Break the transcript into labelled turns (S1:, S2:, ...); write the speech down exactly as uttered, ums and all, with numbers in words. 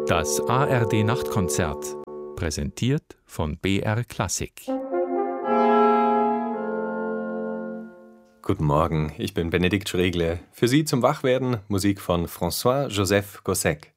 S1: Das A R D-Nachtkonzert, präsentiert von B R Klassik.
S2: Guten Morgen, ich bin Benedikt Schregle. Für Sie zum Wachwerden Musik von François-Joseph Gossec.